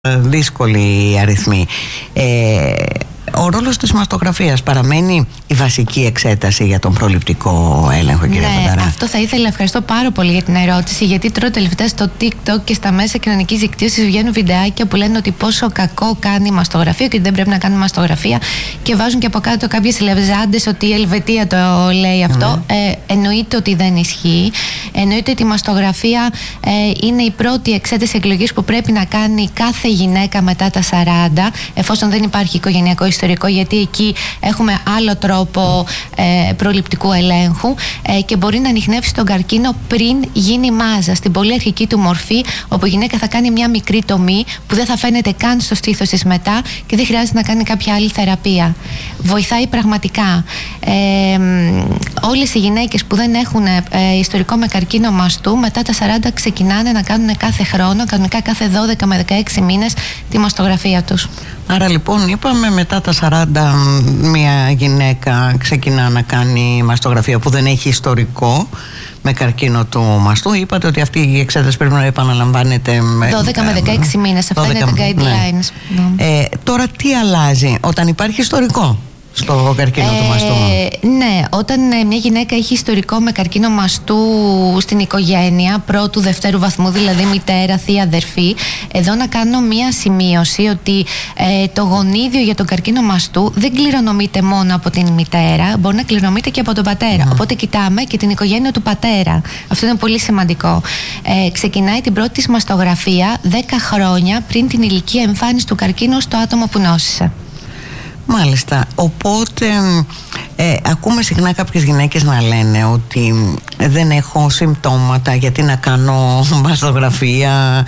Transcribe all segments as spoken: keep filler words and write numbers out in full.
δύσκολοι αριθμοί. Ε, ο ρόλος της μαστογραφίας παραμένει η βασική εξέταση για τον προληπτικό έλεγχο, κύριε Ναι, Φανταρά. αυτό θα ήθελα. Ευχαριστώ πάρα πολύ για την ερώτηση, γιατί τώρα τελευταία στο TikTok και στα μέσα κοινωνικής δικτύωσης βγαίνουν βιντεάκια που λένε ότι πόσο κακό κάνει η μαστογραφία και ότι δεν πρέπει να κάνουμε μαστογραφία, και βάζουν και από κάτω κάποιες λευζάντες ότι η Ελβετία το λέει αυτό. Ναι. Ε, εννοείται ότι δεν ισχύει. Εννοείται ότι η μαστογραφία ε, είναι η πρώτη εξέταση εκλογής που πρέπει να κάνει κάθε γυναίκα μετά τα σαράντα, εφόσον δεν υπάρχει οικογενειακό ιστορικό, γιατί εκεί έχουμε άλλο τρόπο ε, προληπτικού ελέγχου ε, και μπορεί να ανιχνεύσει τον καρκίνο πριν γίνει μάζα, στην πολύ αρχική του μορφή, όπου η γυναίκα θα κάνει μια μικρή τομή που δεν θα φαίνεται καν στο στήθος της μετά και δεν χρειάζεται να κάνει κάποια άλλη θεραπεία. Βοηθάει πραγματικά. Ε, όλες οι γυναίκες που δεν έχουν ε, ιστορικό με καρκίνο μαστού, μετά τα σαράντα ξεκινάνε να κάνουν κάθε χρόνο, κανονικά κάθε δώδεκα με δεκαέξι μήνες, τη μαστογραφία τους. Άρα λοιπόν είπαμε μετά τα σαράντα μια γυναίκα ξεκινά να κάνει μαστογραφία που δεν έχει ιστορικό με καρκίνο του μαστού. Είπατε ότι αυτή η εξέταση πρέπει να επαναλαμβάνεται με δώδεκα με δεκαέξι μήνες. Αυτά είναι τα guidelines. Ναι. Ε, τώρα τι αλλάζει όταν υπάρχει ιστορικό στο καρκίνο ε, του μαστού? Ναι, όταν ε, μια γυναίκα έχει ιστορικό με καρκίνο μαστού στην οικογένεια πρώτου, δευτέρου βαθμού, δηλαδή μητέρα, θεία, αδερφή, εδώ να κάνω μια σημείωση ότι ε, το γονίδιο για τον καρκίνο μαστού δεν κληρονομείται μόνο από την μητέρα, μπορεί να κληρονομείται και από τον πατέρα. Mm. Οπότε κοιτάμε και την οικογένεια του πατέρα. Αυτό είναι πολύ σημαντικό. Ε, ξεκινάει την πρώτη της μαστογραφία δέκα χρόνια πριν την ηλικία εμφάνιση του καρκίνου στο άτομο που νόσησε. Μάλιστα. Οπότε ε, ακούμε συχνά κάποιες γυναίκες να λένε ότι δεν έχω συμπτώματα, γιατί να κάνω μαστογραφία.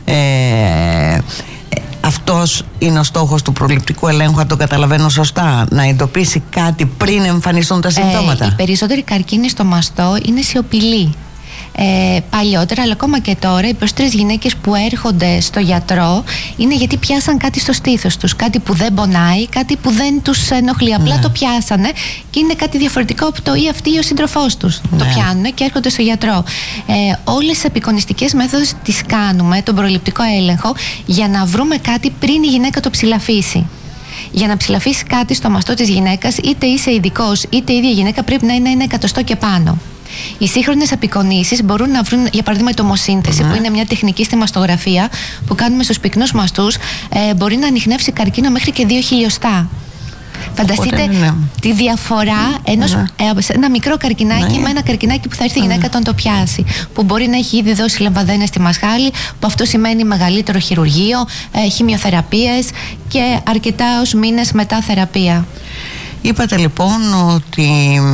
Ε, αυτός είναι ο στόχος του προληπτικού ελέγχου, αν το καταλαβαίνω σωστά, να εντοπίσει κάτι πριν εμφανιστούν τα συμπτώματα. Ε, οι περισσότεροι καρκίνοι στο μαστό είναι σιωπηλοί. Ε, παλιότερα, αλλά ακόμα και τώρα, οι περισσότερες γυναίκες που έρχονται στο γιατρό είναι γιατί πιάσαν κάτι στο στήθος τους. Κάτι που δεν πονάει, κάτι που δεν τους ενοχλεί. Απλά ναι. το πιάσανε και είναι κάτι διαφορετικό από το ή αυτή ή ο σύντροφός τους. Ναι. Το πιάνουν και έρχονται στο γιατρό. Ε, όλες τις απεικονιστικές μέθοδες τις κάνουμε, τον προληπτικό έλεγχο, για να βρούμε κάτι πριν η γυναίκα το ψηλαφίσει. Για να ψηλαφίσει κάτι στο μαστό της γυναίκας, είτε είσαι ειδικός είτε η ίδια γυναίκα, πρέπει να είναι ένα εκατοστό και πάνω. Οι σύγχρονες απεικονίσεις μπορούν να βρουν, για παράδειγμα, η τομοσύνθεση, mm-hmm. που είναι μια τεχνική στη μαστογραφία που κάνουμε στους πυκνούς μαστούς, ε, μπορεί να ανιχνεύσει καρκίνο μέχρι και δύο χιλιοστά. Φανταστείτε Οπότε, ναι. τη διαφορά ενός, ναι. ε, ένα μικρό καρκινάκι ναι. με ένα καρκινάκι που θα έρθει η γυναίκα όταν το πιάσει. Που μπορεί να έχει ήδη δώσει λαμβαδένες στη μασχάλη, που αυτό σημαίνει μεγαλύτερο χειρουργείο, ε, χημειοθεραπείες και αρκετά ως μήνες μετά θεραπεία. Είπατε λοιπόν ότι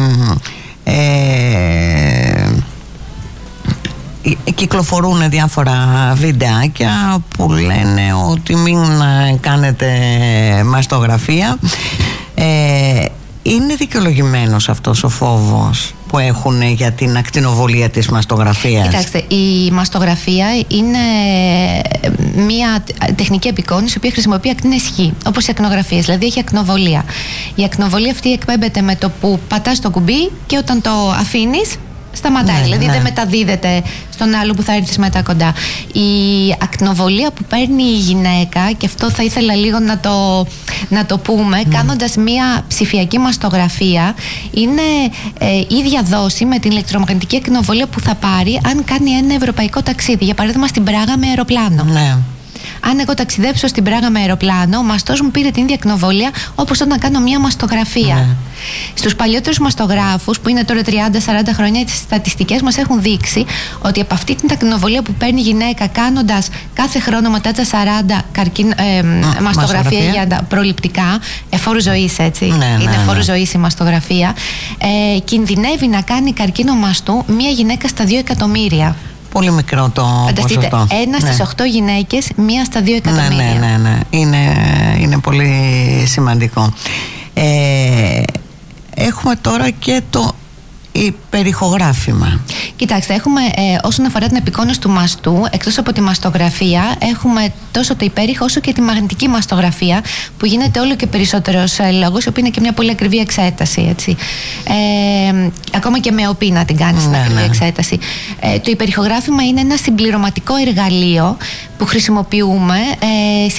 Ε, κυκλοφορούν διάφορα βιντεάκια που λένε ότι μην κάνετε μαστογραφία. ε, Είναι δικαιολογημένος αυτός ο φόβος που έχουν για την ακτινοβολία της μαστογραφίας? Κοιτάξτε, η μαστογραφία είναι μια τεχνική απεικόνιση η οποία χρησιμοποιεί ακτίνες Χ, όπως οι ακνογραφίες, δηλαδή έχει ακνοβολία. Η ακνοβολία αυτή εκπέμπεται με το που πατάς το κουμπί και όταν το αφήνεις σταματάει, ναι, δηλαδή ναι. δεν μεταδίδεται στον άλλο που θα έρθεις μετά κοντά. Η ακνοβολία που παίρνει η γυναίκα, και αυτό θα ήθελα λίγο να το, να το πούμε, mm. κάνοντας μια ψηφιακή μαστογραφία, είναι ε, ίδια δόση με την ηλεκτρομαγνητική ακνοβολία που θα πάρει αν κάνει ένα ευρωπαϊκό ταξίδι, για παράδειγμα στην Πράγα με αεροπλάνο. Ναι. Αν εγώ ταξιδέψω στην Πράγα με αεροπλάνο, ο μαστός μου πήρε την ίδια ακνοβολία όπως όταν κάνω μια μαστογραφία. Ναι. Στους παλιότερους μαστογράφους, που είναι τώρα τριάντα σαράντα χρόνια, οι στατιστικές μας έχουν δείξει ότι από αυτή την ακνοβολία που παίρνει η γυναίκα κάνοντας κάθε χρόνο μετά τα σαράντα καρκίν, ε, μαστογραφία, μαστογραφία για τα προληπτικά, εφόρου ζωής, έτσι. Ναι, ναι, είναι εφόρου ναι. ζωής η μαστογραφία. Ε, κινδυνεύει να κάνει καρκίνο μαστού μια γυναίκα στα δύο εκατομμύρια. Πολύ μικρό το Φανταστείτε, ποσοστό. Ένα ναι. στις οχτώ γυναίκες, μία στα δύο εκατομμύρια. Ναι, ναι, ναι, ναι. Είναι, είναι πολύ σημαντικό. Ε, έχουμε τώρα και το υπερηχογράφημα. Κοιτάξτε, έχουμε ε, όσον αφορά την επικόνηση του μαστού, εκτός από τη μαστογραφία, έχουμε τόσο το υπέρηχο όσο και τη μαγνητική μαστογραφία, που γίνεται όλο και περισσότερος ε, λόγος, η οποία είναι και μια πολύ ακριβή εξέταση. Έτσι. Ε, ακόμα και με οπή να την κάνεις την ακριβή ναι. εξέταση. Ε, το υπερηχογράφημα είναι ένα συμπληρωματικό εργαλείο που χρησιμοποιούμε. Ε,